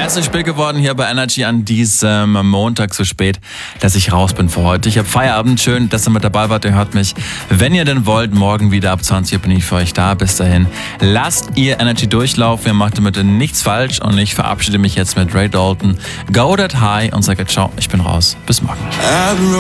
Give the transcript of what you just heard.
zu spät geworden hier bei Energy an diesem Montag, so spät, dass ich raus bin für heute. Ich habe Feierabend, schön, dass ihr mit dabei wart. Ihr hört mich, wenn ihr denn wollt, morgen wieder ab 20 Uhr bin ich für euch da. Bis dahin, lasst ihr Energy durchlaufen, ihr macht damit nichts falsch und ich verabschiede mich jetzt mit Ray Dalton, Go That High und sage ciao, ich bin raus. Bis morgen.